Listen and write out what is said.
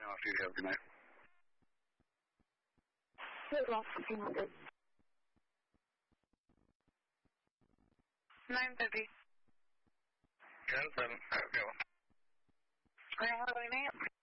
I'll see you. Have a good night. Good luck. 9:30. 10-7. Have a good one. Have a good night.